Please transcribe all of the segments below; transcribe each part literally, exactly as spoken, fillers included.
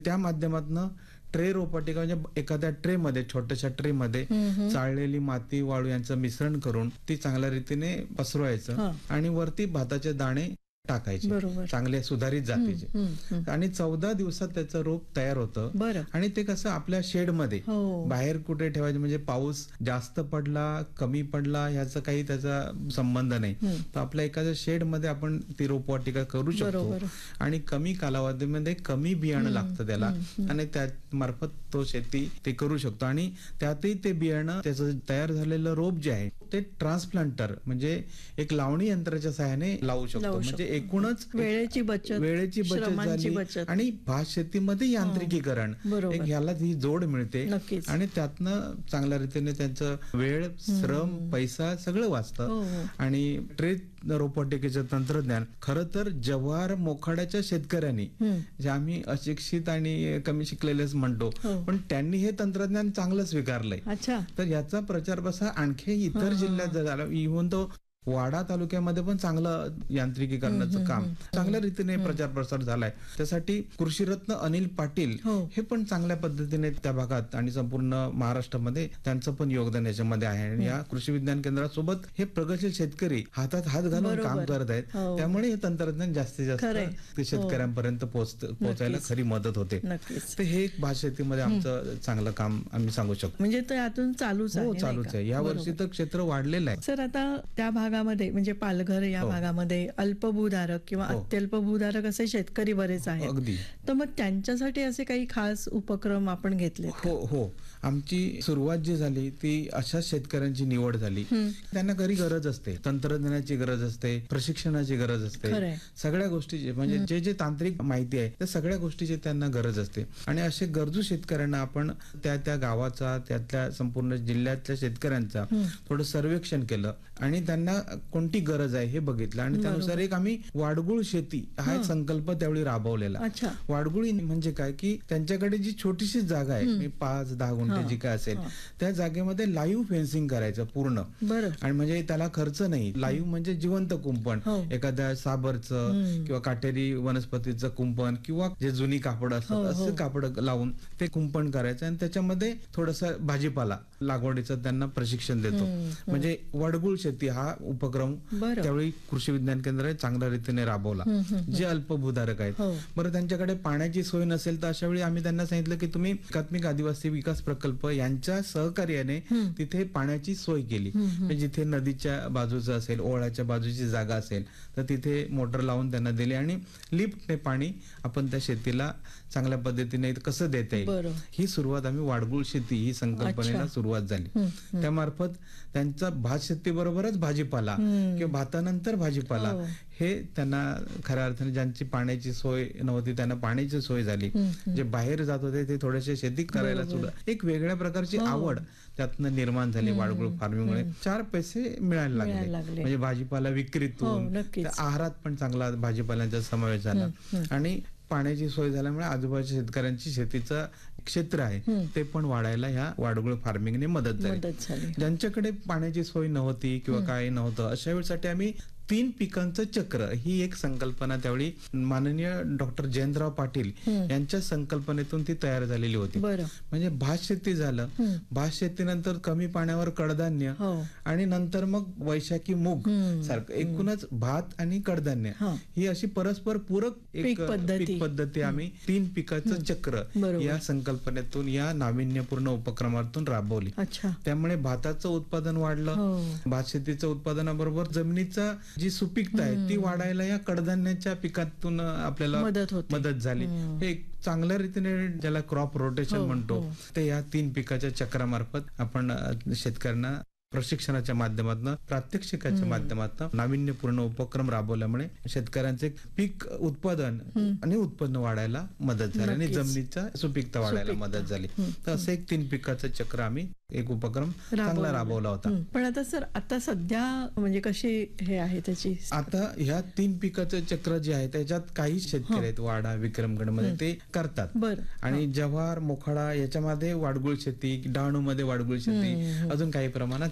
त्या माध्यमातून ट्रे रोपवाटिका म्हणजे एखाद्या ट्रे मध्ये, छोट्याशा ट्रे मध्ये चाळलेली माती, वाळू यांचं मिश्रण करून ती चांगल्या रीतीने पसरवायचं आणि वरती भाताचे दाणे टाकायचे, चांगले सुधारित जातीचे, आणि चौदा दिवसात त्याचं रोप तयार होतं. आणि ते कसं आपल्या शेड मध्ये, बाहेर कुठे ठेवायचं, म्हणजे पाऊस जास्त पडला कमी पडला ह्याचा काही त्याचा संबंध नाही. तर आपल्या एखाद्या शेड मध्ये आपण ती रोपवाटिका करू शकतो आणि कमी कालावधीमध्ये कमी बियाणं लागतं त्याला, आणि त्या मार्फत तो शेती ते करू शकतो. आणि त्यातही ते बियाणं, त्याचं तयार झालेलं रोप जे आहे ते ट्रान्सप्लांटर म्हणजे एक लावणी यंत्राच्या सहाय्याने लावू शकतो. म्हणजे एकूणच वेळेची बचत वेळेची बचत झाली आणि भात शेतीमध्ये यांत्रिकीकरण, एक ह्याला ही जोड मिळते आणि त्यातनं चांगल्या रीतीने त्यांचं वेळ, श्रम, पैसा सगळं वाचतं. आणि ट्रे रोपवाटिकेचं तंत्रज्ञान खरं तर जव्हार मोखाड्याच्या शेतकऱ्यांनी, जे आम्ही अशिक्षित आणि कमी शिकलेलेच म्हणतो, पण त्यांनी हे तंत्रज्ञान चांगलं स्वीकारलंय. तर याचा प्रचार प्रसार आणखी इतर जिल्ह्यात झाला. इव्हन तो वाडा तालुक्यामध्ये पण चांगलं यांत्रिकीकरणाचं काम चांगल्या रीतीने प्रचार प्रसार झालाय. त्यासाठी कृषीरत्न अनिल पाटील हे पण चांगल्या पद्धतीने त्या भागात आणि संपूर्ण महाराष्ट्रामध्ये त्यांचं पण योगदान याच्यामध्ये आहे. आणि या कृषी विज्ञान केंद्रासोबत हे प्रगतशील शेतकरी हातात हात घालून काम करत आहेत. त्यामुळे हे तंत्रज्ञान जास्तीत जास्त शेतकऱ्यांपर्यंत पोहोचायला खरी मदत होते. तर हे भात शेतीमध्ये आमचं चांगलं काम आम्ही सांगू शकतो. म्हणजे त्यातून चालूच आहे. चालूच आहे. या वर्षी तर क्षेत्र वाढलेलं आहे. सर, आता त्या भागामध्ये म्हणजे पालघर या भागामध्ये अल्पभूधारक किंवा अत्यल्प भूधारक असे शेतकरी बरेच आहेत. तर मग त्यांच्यासाठी असे काही खास उपक्रम आपण घेतले? हो हो आमची सुरुवात जी झाली ती अशा शेतकऱ्यांची निवड झाली. त्यांना घरी गरज असते, तंत्रज्ञानाची गरज असते, प्रशिक्षणाची गरज असते, सगळ्या गोष्टीची म्हणजे जे जे तांत्रिक माहिती आहे त्या सगळ्या गोष्टीची त्यांना गरज असते. आणि असे गरजू शेतकऱ्यांना आपण त्या त्या गावाचा, त्यातल्या संपूर्ण जिल्ह्यातल्या शेतकऱ्यांचा थोडं सर्वेक्षण केलं आणि त्यांना कोणती गरज आहे हे बघितलं. आणि त्यानुसार एक आम्ही वाडगुळ शेती हा एक संकल्प त्यावेळी राबवलेला. वाडगुळी म्हणजे काय की त्यांच्याकडे जी छोटीशी जागा आहे, पाच दहा गुंठे जी काय असेल, त्या जागेमध्ये लाईव्ह फेन्सिंग करायचं पूर्ण. आणि म्हणजे त्याला खर्च नाही. लाईव्ह म्हणजे जिवंत कुंपण, एखाद्या साबरचं किंवा काटेरी वनस्पतीचं कुंपण किंवा जे जुनी कापड असतात असं कापड लावून ते कुंपण करायचं आणि त्याच्यामध्ये थोडस भाजीपाला लागवडीचं त्यांना प्रशिक्षण देतो. म्हणजे वाडगुळ शेती हा उपक्रम त्यावेळी कृषी विज्ञान केंद्र चांगल्या रीतीने राबवला. जे अल्पभूधारक आहेत, बरं त्यांच्याकडे पाण्याची सोय नसेल तर अशा वेळी आम्ही त्यांना सांगितलं की तुम्ही एकात्मिक आदिवासी विकास प्रकल्प यांच्या सहकार्याने तिथे पाण्याची सोय केली. जिथे नदीच्या बाजूचं असेल, ओळ्याच्या बाजूची जागा असेल तर तिथे मोटर लावून त्यांना दिली आणि लिफ्टने पाणी आपण त्या शेतीला चांगल्या पद्धतीने कसं देता येईल ही सुरुवात आम्ही वाडगुळ शेती ही संकल्पनेला सुरुवात झाली. त्यामार्फत त्यांचा भात शेती बरोबरच भाजीपाला किंवा भातानंतर भाजीपाला हे त्यांना खऱ्या अर्थाने ज्यांची पाण्याची सोय नव्हती त्यांना पाण्याची सोय झाली. जे बाहेर जात होते ते थोडेसे शेती करायला सुद्धा एक वेगळ्या प्रकारची आवड त्यातनं निर्माण झाली. वाडगुळ फार्मिंगमुळे चार पैसे मिळायला लागले. म्हणजे भाजीपाला विक्रीतून आहारात पण चांगला भाजीपाल्याचा समावेश झाला आणि पाण्याची सोय झाल्यामुळे आजूबाजूच्या शेतकऱ्यांची शेतीचं क्षेत्र आहे ते पण वाढायला ह्या वाडगुळ फार्मिंगने मदत झाली. ज्यांच्याकडे पाण्याची सोय नव्हती किंवा काय नव्हतं अशा वेळेसाठी आम्ही तीन पिकांचं चक्र ही एक संकल्पना त्यावेळी माननीय डॉक्टर जयंतराव पाटील यांच्या संकल्पनेतून ती तयार झालेली होती. म्हणजे भात शेती झालं, भात शेतीनंतर कमी पाण्यावर कडधान्य आणि नंतर मग वैशाखी मूग सारखं एकूणच भात आणि कडधान्य ही अशी परस्पर पूरक एक पीक पद्धती आम्ही तीन पिकाचं चक्र या संकल्पनेतून या नाविन्यपूर्ण उपक्रमातून राबवली. त्यामुळे भाताचं उत्पादन वाढलं, भात शेतीचं उत्पादनाबरोबर जमिनीचा जी सुपीकता आहे ती वाढायला या कडधान्याच्या पिकातून आपल्याला मदत झाली. हे चांगल्या रीतीने ज्याला क्रॉप रोटेशन म्हणतो ते या तीन पिकाच्या चक्रामार्फत आपण शेतकऱ्यांना प्रशिक्षणाच्या माध्यमातून, प्रात्यक्षिकाच्या माध्यमातून नाविन्यपूर्ण उपक्रम राबवल्यामुळे शेतकऱ्यांचे पीक उत्पादन आणि उत्पन्न वाढायला मदत झाली आणि जमिनीचा सुपीकता वाढायला मदत झाली. तर असं एक तीन पिकाचं चक्र आम्ही एक उपक्रम चांगला राबवला होता. पण आता सर आता सध्या म्हणजे कशी हे आहे त्याची, आता ह्या तीन पिकाचं चक्र जे आहे त्याच्यात काही शेतकरी आहेत वाडा विक्रमगड मध्ये ते करतात आणि जव्हार मोखाडा याच्यामध्ये वाडगुळ शेती, डहाणू मध्ये वाडगुळ शेती अजून काही प्रमाणात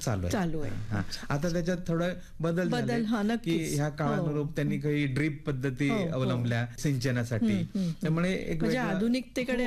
चालू आहे चालू आहे हा. आता त्याच्यात थोडं बदल बदल झाले की ह्या काळानुरूप त्यांनी काही ड्रीप पद्धती अवलंबल्या सिंचनासाठी, त्यामुळे एक म्हणजे आधुनिकतेकडे